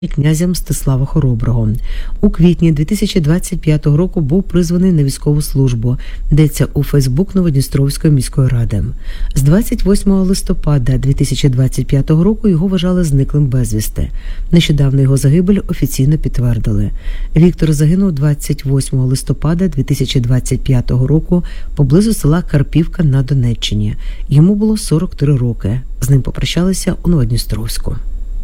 князя Мстислава Хороброго. У квітні 2025 року був призваний на військову службу, йдеться у Фейсбук Новодністровської міської ради. З 28 листопада 2025 року його вважали зниклим безвісти. Нещодавно його загибель офіційно підтвердили. Віктор загинув 28 листопада 2025 року поблизу села Карпівка на Донеччині. Йому було 43 роки. З ним попрощалися у Новодністровську.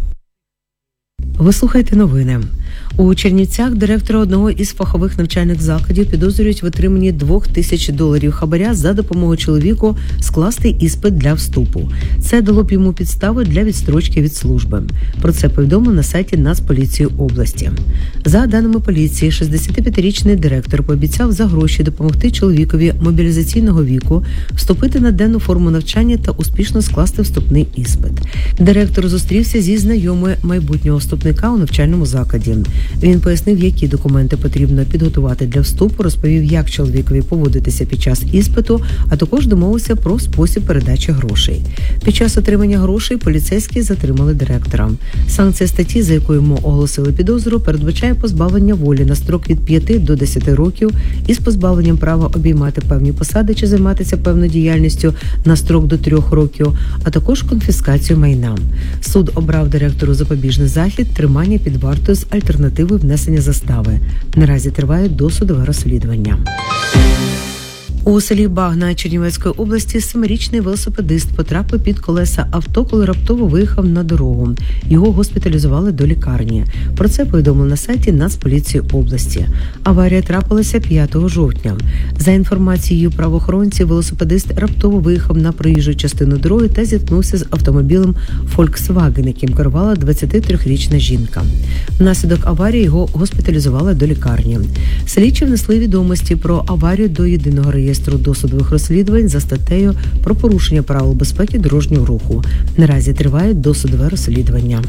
Ви слухаєте новини. У Чернівцях директора одного із фахових навчальних закладів підозрюють в отриманні $2000 хабаря за допомогою чоловіку скласти іспит для вступу. Це дало б йому підстави для відстрочки від служби. Про це повідомили на сайті Нацполіції області. За даними поліції, 65-річний директор пообіцяв за гроші допомогти чоловікові мобілізаційного віку вступити на денну форму навчання та успішно скласти вступний іспит. Директор зустрівся зі знайомою майбутнього вступника у навчальному закладі. Він пояснив, які документи потрібно підготувати для вступу, розповів, як чоловікові поводитися під час іспиту, а також домовився про спосіб передачі грошей. Під час отримання грошей поліцейські затримали директора. Санкція статті, за якою йому оголосили підозру, передбачає позбавлення волі на строк від 5 до 10 років із позбавленням права обіймати певні посади чи займатися певною діяльністю на строк до 3 років, а також конфіскацію майна. Суд обрав директору запобіжний захід, тримання під вартою з альтернативою внесення застави. Наразі триває досудове розслідування. У селі Багна Чернівецької області 7-річний велосипедист потрапив під колеса авто, коли раптово виїхав на дорогу. Його госпіталізували до лікарні. Про це повідомили на сайті Нацполіції області. Аварія трапилася 5 жовтня. За інформацією правоохоронців, велосипедист раптово виїхав на проїжджу частину дороги та зіткнувся з автомобілем Volkswagen, яким керувала 23-річна жінка. Внаслідок аварії його госпіталізували до лікарні. Слідчі внесли відомості про аварію до єдиного реєстру досудових розслідувань за статтею про порушення правил безпеки дорожнього руху. Наразі триває досудове розслідування.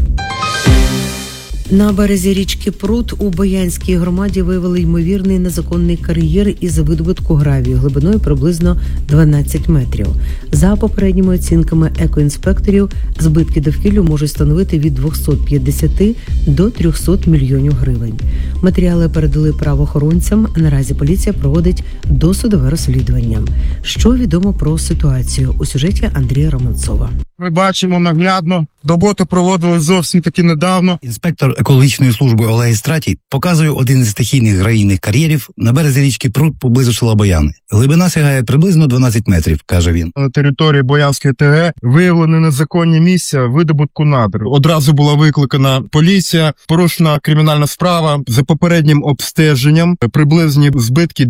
На березі річки Прут у Боянській громаді виявили ймовірний незаконний кар'єр із видобутку гравію глибиною приблизно 12 метрів. За попередніми оцінками екоінспекторів, збитки довкіллю можуть становити від 250 до 300 мільйонів гривень. Матеріали передали правоохоронцям, наразі поліція проводить досудове розслідування. Що відомо про ситуацію у сюжеті Андрія Романцова. Ми бачимо наглядно, роботи проводили зовсім таки недавно. Інспектор екологічної служби Олег Стратій показує один із стихійних гравійних кар'єрів на березі річки Прут поблизу села Бояни. Глибина сягає приблизно 12 метрів, каже він. На території Боянської ТГ виявлені незаконні місця видобутку надр. Одразу була викликана поліція, порушена кримінальна справа. За попереднім обстеженням приблизні збитки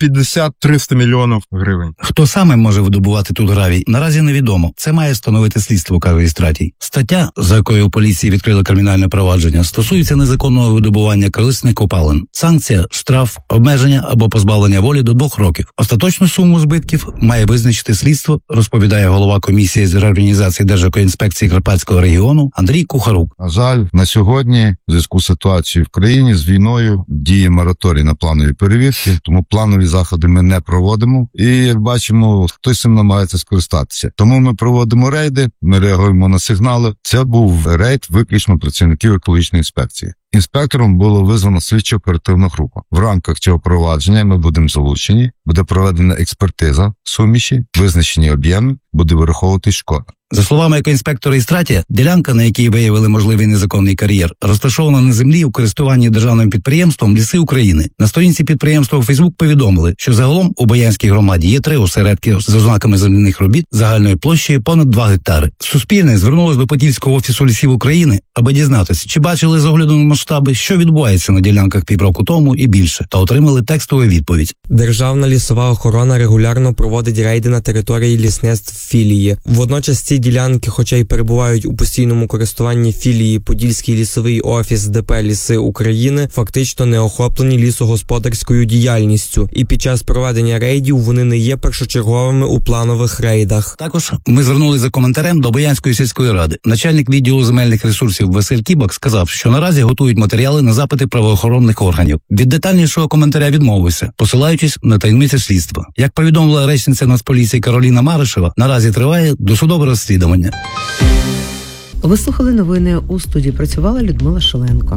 250-300 мільйонів гривень. Хто саме може видобувати тут гравій, наразі невідомо. Це має встановити слідство, каже Істратій. Стаття, за якою у поліції відкрили кримінальне провадження, стосується незаконного видобування корисних копалин. Санкція – штраф, обмеження або позбавлення волі до 2 років. Остаточну суму збитків має визначити слідство, розповідає голова комісії з реорганізації Держекоінспекції Карпатського регіону Андрій Кухарук. На жаль, на сьогодні, в зв'язку з ситуацією в країні, з війною, діє мораторій на планові перевірки, тому планові заходи ми не проводимо. І, як бачимо, хтось цим намагається скористатися. Тому ми проводимо рейди, ми реагуємо на сигнали. Це був рейд виключно працівників екологічної інспекції. Інспектором було визвано слідчо-оперативну групу. В рамках цього провадження ми будемо залучені, буде проведена експертиза суміші, визначені об'єми, буде вираховуватись шкода. За словами екоінспектора Істратія, ділянка, на якій виявили можливий незаконний кар'єр, розташована на землі у користуванні державним підприємством «Ліси України». На сторінці підприємства у Фейсбук повідомили, що загалом у Боянській громаді є 3 осередки з ознаками земляних робіт загальною площею понад 2 гектари. Суспільне звернулось до Подільського офісу «Лісів України», аби дізнатися, чи бачили з огляду на масштаби, що відбувається на ділянках півроку тому і більше, та отримали текстову відповідь. Державна лісова охорона регулярно проводить рейди на території лісництв філії. Водночас ці ділянки, хоча й перебувають у постійному користуванні філії Подільський лісовий офіс ДП «Ліси України», фактично не охоплені лісогосподарською діяльністю. І під час проведення рейдів вони не є першочерговими у планових рейдах. Також ми звернулися за коментарем до Боянської сільської ради. Начальник відділу земельних ресурсів Василь Кібак сказав, що наразі готують матеріали на запити правоохоронних органів. Від детальнішого коментаря відмовився, посилаючись на таємниці слідства. Як повідомила речниця Нацполіції Кароліна Маришева, наразі триває досудове розслідування. Ви слухали новини. У студії працювала Людмила Шаленко.